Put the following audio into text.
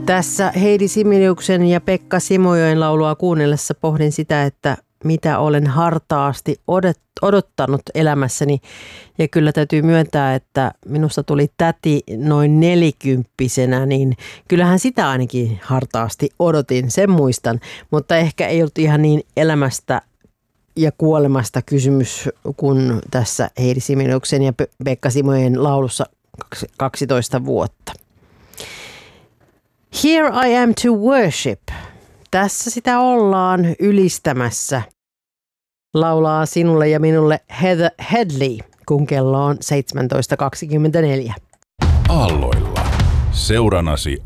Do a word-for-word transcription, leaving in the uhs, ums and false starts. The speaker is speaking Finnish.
Tässä Heidi Similiuksen ja Pekka Simojoen laulua kuunnellessa pohdin sitä, että mitä olen hartaasti odottanut elämässäni. Ja kyllä täytyy myöntää, että minusta tuli täti noin nelikymppisenä, niin kyllähän sitä ainakin hartaasti odotin, sen muistan. Mutta ehkä ei ollut ihan niin elämästä ja kuolemasta kysymys kuin tässä Heidi Similiuksen ja Pekka Simojoen laulussa kaksitoista vuotta. Here I am to worship. Tässä sitä ollaan ylistämässä. Laulaa sinulle ja minulle Heather Headley, kun kello on seitsemäntoista kaksikymmentäneljä. Aalloilla. Seuranasi